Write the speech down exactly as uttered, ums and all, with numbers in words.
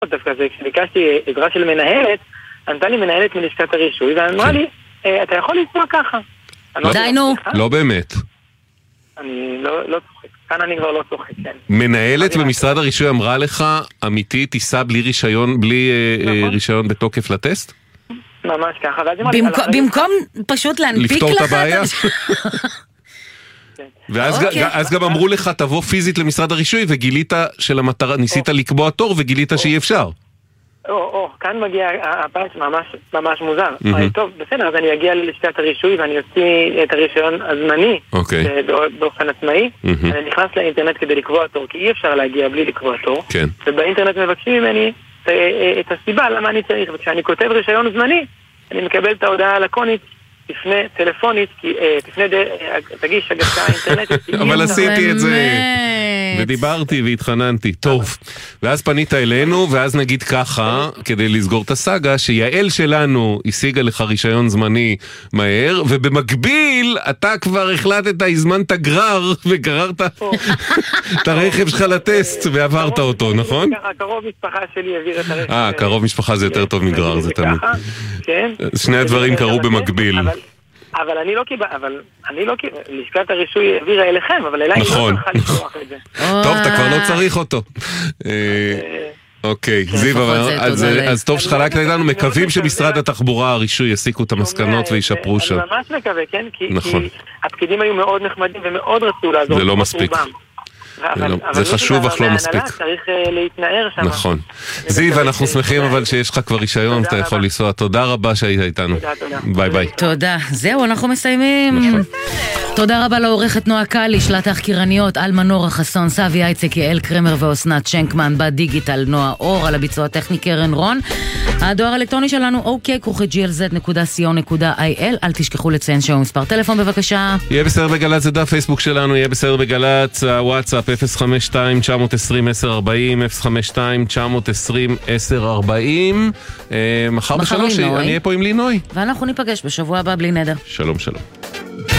דווקא זה, כשביקשתי עזרה של מנהלת, ענתה לי מנהלת מלשכת הרישוי, ואמרה לי, אתה יכול לצבוע ככה. די נו. לא באמת. אני לא צוחק. כאן אני כבר לא צוחק, כן. מנהלת במשרד הרישוי אמרה לך, אמיתי, תיסע בלי רישיון, בלי רישיון בתוקף לטסט? ממש ככה. במקום פשוט להנפיק לך... לפתור את הבעיה? ואז גם אמרו לך, תבוא פיזית למשרד הרישוי, וגילית שלמטרה, ניסית לקבוע תור, וגילית שאי אפשר. או, או, כאן מגיע הפעש ממש, ממש מוזר. טוב, בסדר, אז אני אגיע ללשכת הרישוי, ואני אוציא את הרישיון הזמני, באופן עצמאי, אני נכנס לאינטרנט כדי לקבוע תור, כי אי אפשר להגיע בלי לקבוע תור, ובאינטרנט מבקשים ממני את הסיבה למה אני צריך, וכשאני כותב רישיון זמני, אני מקבל את ההודעה הלקונית, תפנה טלפונית, תפנה, תגיש הגשה אינטרנטית. אבל עשיתי את זה, ודיברתי והתחננתי. טוב, ואז פנית אלינו, ואז נגיד ככה, כדי לסגור את הסאגה, שיעל שלנו השיגה לך רישיון זמני מהר, ובמקביל אתה כבר החלטת, הזמנת גרר, וגררת את הרכב שלך לטסט, ועברת אותו, נכון? קרוב משפחה שלי העביר את הרכב. אה, קרוב משפחה זה יותר טוב מגרר, זה תמיד. שני הדברים קרו במקביל. אבל אני לא קיבל, אבל אני לא קיבל, לשכת הרישוי העבירה אליכם, אבל אליי לא צריכה לשלוח את זה. טוב, אתה כבר לא צריך אותו. אוקיי, זיו, אז טוב שחלקת איתנו, מקווים שמשרד התחבורה, הרישוי, יסיקו את המסקנות וישפרו שם. אני ממש מקווה, כן? כי הפקידים היו מאוד נחמדים ומאוד רצו לעזור. זה לא מספיק. זה חשוב אך לא מספיק. צריך להתנער שם. נכון. זיו, אנחנו שמחים אבל שיש לך כבר רישיון, אתה יכול לנסוע. תודה רבה שהיית איתנו. ביי ביי. תודה. זהו, אנחנו מסיימים. תודה רבה לעורכת נועה קלי, שלט תחקירניות, אלמה נורה חסון, סבי אייצק, יעל קרמר ואוסנת שנקמן, בדיגיטל נועה אור, על הביצוע הטכני קרן רון. הדואר האלקטרוני שלנו אוקיי כרוכית ג'י אל זד נקודה סי או נקודה איי אל. אל תשכחו לציין שהוא מספר טלפון בבקשה. יהיה בסדר בגלץ, זה דף פייסבוק שלנו, יהיה בסדר בגלץ, הוואטסאפ אפס חמש שתיים תשע עשרים עשר ארבעים, אפס חמש שתיים תשע עשרים עשר ארבעים. מחר בשלוש אני אהיה פה עם לינוי. ואנחנו ניפגש בשבוע הבא בלי נדר. שלום שלום.